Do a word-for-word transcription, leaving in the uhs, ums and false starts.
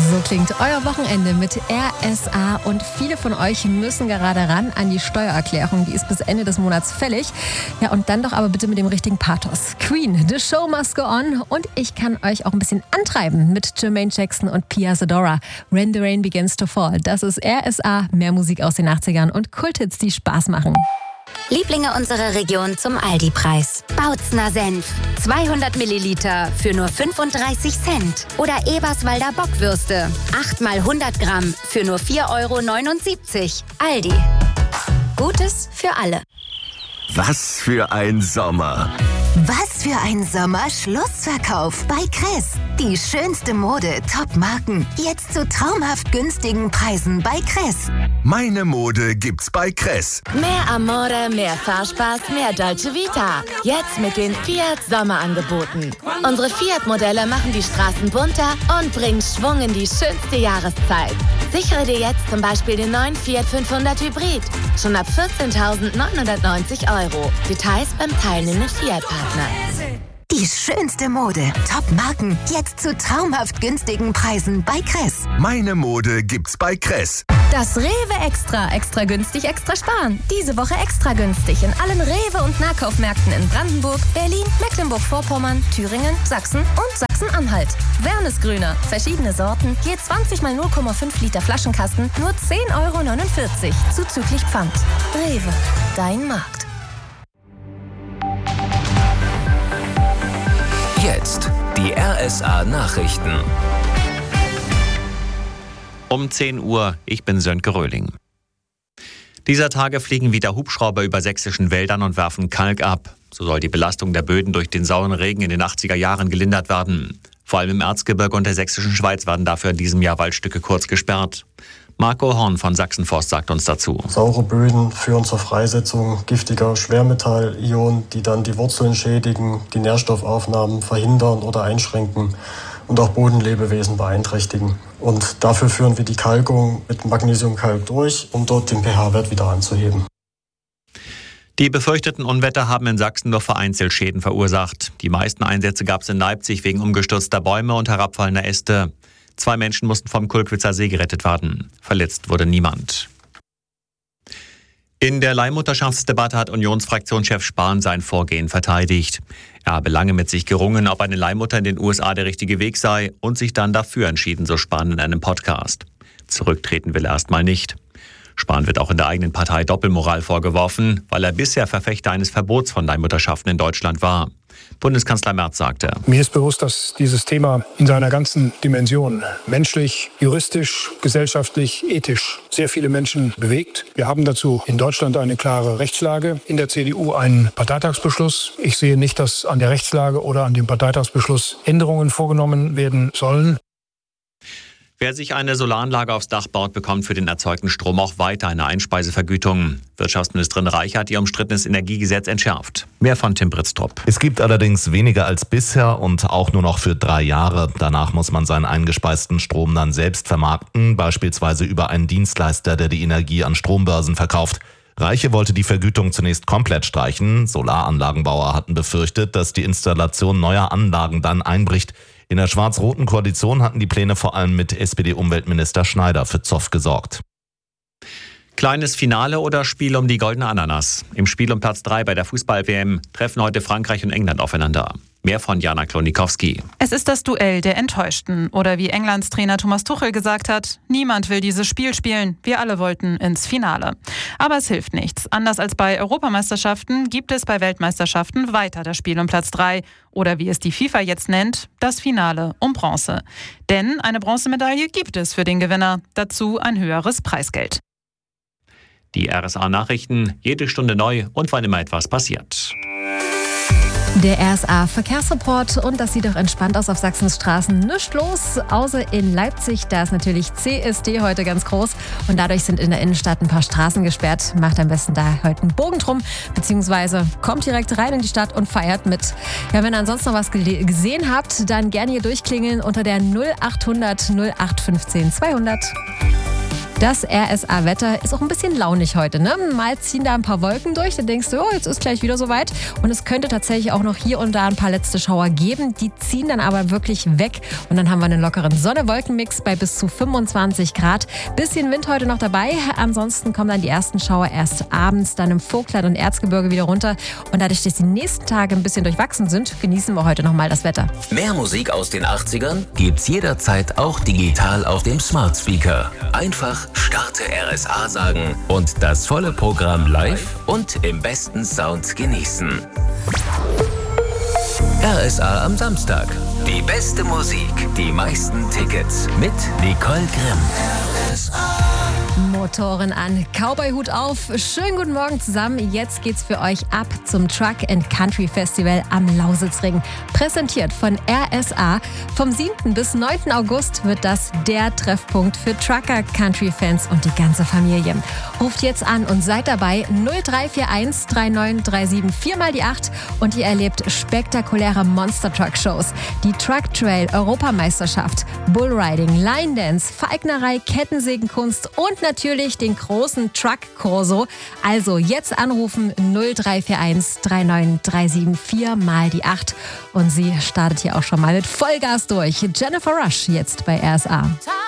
So klingt euer Wochenende mit R S A und viele von euch müssen gerade ran an die Steuererklärung. Die ist bis Ende des Monats fällig. Ja, und dann doch aber bitte mit dem richtigen Pathos. Queen, The Show Must Go On. Und ich kann euch auch ein bisschen antreiben mit Jermaine Jackson und Pia Zadora. When the Rain Begins to Fall. Das ist R S A, mehr Musik aus den achtzigern und Kulthits, die Spaß machen. Lieblinge unserer Region zum Aldi-Preis. Bautzner Senf. zweihundert Milliliter für nur fünfunddreißig Cent. Oder Eberswalder Bockwürste. acht mal hundert Gramm für nur vier Euro neunundsiebzig. Aldi. Gutes für alle. Was für ein Sommer! Was für ein Sommer-Schlussverkauf bei Kress. Die schönste Mode, Top-Marken. Jetzt zu traumhaft günstigen Preisen bei Kress. Meine Mode gibt's bei Kress. Mehr Amore, mehr Fahrspaß, mehr Dolce Vita. Jetzt mit den Fiat Sommerangeboten. Unsere Fiat-Modelle machen die Straßen bunter und bringen Schwung in die schönste Jahreszeit. Sichere dir jetzt zum Beispiel den neuen Fiat fünfhundert Hybrid. Schon ab vierzehntausendneunhundertneunzig Euro. Details beim teilnehmenden Fiat-Partner. Die schönste Mode, Top-Marken. Jetzt zu traumhaft günstigen Preisen bei Kress. Meine Mode gibt's bei Kress. Das Rewe Extra. Extra günstig, extra sparen. Diese Woche extra günstig in allen Rewe- und Nahkaufmärkten in Brandenburg, Berlin, Mecklenburg-Vorpommern, Thüringen, Sachsen und Sachsen-Anhalt. Wernesgrüner. Verschiedene Sorten. Je zwanzig mal null Komma fünf Liter Flaschenkasten. Nur zehn Euro neunundvierzig. Zuzüglich Pfand. Rewe. Dein Markt. Jetzt die R S A-Nachrichten. Um zehn Uhr, ich bin Sönke Röhling. Dieser Tage fliegen wieder Hubschrauber über sächsischen Wäldern und werfen Kalk ab. So soll die Belastung der Böden durch den sauren Regen in den achtziger Jahren gelindert werden. Vor allem im Erzgebirge und der sächsischen Schweiz werden dafür in diesem Jahr Waldstücke kurz gesperrt. Marco Horn von Sachsenforst sagt uns dazu. Saure Böden führen zur Freisetzung giftiger Schwermetallionen, die dann die Wurzeln schädigen, die Nährstoffaufnahmen verhindern oder einschränken und auch Bodenlebewesen beeinträchtigen. Und dafür führen wir die Kalkung mit Magnesiumkalk durch, um dort den pH-Wert wieder anzuheben. Die befürchteten Unwetter haben in Sachsen nur vereinzelt Schäden verursacht. Die meisten Einsätze gab es in Leipzig wegen umgestürzter Bäume und herabfallender Äste. Zwei Menschen mussten vom Kulkwitzer See gerettet werden. Verletzt wurde niemand. In der Leihmutterschaftsdebatte hat Unionsfraktionschef Spahn sein Vorgehen verteidigt. Er habe lange mit sich gerungen, ob eine Leihmutter in den U S A der richtige Weg sei und sich dann dafür entschieden, so Spahn in einem Podcast. Zurücktreten will er erstmal nicht. Spahn wird auch in der eigenen Partei Doppelmoral vorgeworfen, weil er bisher Verfechter eines Verbots von Leihmutterschaften in Deutschland war. Bundeskanzler Merz sagte: Mir ist bewusst, dass dieses Thema in seiner ganzen Dimension menschlich, juristisch, gesellschaftlich, ethisch sehr viele Menschen bewegt. Wir haben dazu in Deutschland eine klare Rechtslage, in der C D U einen Parteitagsbeschluss. Ich sehe nicht, dass an der Rechtslage oder an dem Parteitagsbeschluss Änderungen vorgenommen werden sollen. Wer sich eine Solaranlage aufs Dach baut, bekommt für den erzeugten Strom auch weiter eine Einspeisevergütung. Wirtschaftsministerin Reiche hat ihr umstrittenes Energiegesetz entschärft. Mehr von Tim Britztrup. Es gibt allerdings weniger als bisher und auch nur noch für drei Jahre. Danach muss man seinen eingespeisten Strom dann selbst vermarkten, beispielsweise über einen Dienstleister, der die Energie an Strombörsen verkauft. Reiche wollte die Vergütung zunächst komplett streichen. Solaranlagenbauer hatten befürchtet, dass die Installation neuer Anlagen dann einbricht. In der schwarz-roten Koalition hatten die Pläne vor allem mit S P D-Umweltminister Schneider für Zoff gesorgt. Kleines Finale oder Spiel um die goldene Ananas? Im Spiel um Platz drei bei der Fußball-W M treffen heute Frankreich und England aufeinander. Mehr von Jana Klonikowski. Es ist das Duell der Enttäuschten. Oder wie Englands Trainer Thomas Tuchel gesagt hat, niemand will dieses Spiel spielen. Wir alle wollten ins Finale. Aber es hilft nichts. Anders als bei Europameisterschaften gibt es bei Weltmeisterschaften weiter das Spiel um Platz drei. Oder wie es die FIFA jetzt nennt, das Finale um Bronze. Denn eine Bronzemedaille gibt es für den Gewinner. Dazu ein höheres Preisgeld. Die R S A-Nachrichten, jede Stunde neu und wann immer etwas passiert. Der R S A-Verkehrsreport und das sieht doch entspannt aus auf Sachsens Straßen. Nichts los, außer in Leipzig. Da ist natürlich C S D heute ganz groß und dadurch sind in der Innenstadt ein paar Straßen gesperrt. Macht am besten da heute einen Bogen drum, beziehungsweise kommt direkt rein in die Stadt und feiert mit. Ja, wenn ihr ansonsten noch was gele- gesehen habt, dann gerne hier durchklingeln unter der null acht hundert null acht fünfzehn zweihundert. Das R S A-Wetter ist auch ein bisschen launig heute. Ne? Mal ziehen da ein paar Wolken durch, dann denkst du, oh, jetzt ist gleich wieder soweit. Und es könnte tatsächlich auch noch hier und da ein paar letzte Schauer geben. Die ziehen dann aber wirklich weg. Und dann haben wir einen lockeren Sonne-Wolken-Mix bei bis zu fünfundzwanzig Grad. Bisschen Wind heute noch dabei. Ansonsten kommen dann die ersten Schauer erst abends, dann im Vogtland und Erzgebirge wieder runter. Und dadurch, dass die nächsten Tage ein bisschen durchwachsen sind, genießen wir heute nochmal das Wetter. Mehr Musik aus den achtzigern gibt's jederzeit auch digital auf dem Smart Speaker. Einfach Starte R S A sagen und das volle Programm live und im besten Sound genießen. R S A am Samstag. Die beste Musik, die meisten Tickets mit Nicole Grimm. R S A. Motoren an, Cowboy-Hut auf. Schönen guten Morgen zusammen. Jetzt geht's für euch ab zum Truck and Country Festival am Lausitzring. Präsentiert von R S A. Vom siebten bis neunten August wird das der Treffpunkt für Trucker, Country-Fans und die ganze Familie. Ruft jetzt an und seid dabei. null drei vier eins drei neun drei sieben vier mal die acht und ihr erlebt spektakuläre Monster-Truck-Shows. Die Truck Trail Europameisterschaft, Bullriding, Line Dance, Falknerei, Kettensägenkunst und natürlich den großen Truck-Corso. Also jetzt anrufen null drei vier eins drei neun drei sieben vier mal die acht. Und sie startet hier auch schon mal mit Vollgas durch. Jennifer Rush jetzt bei R S A.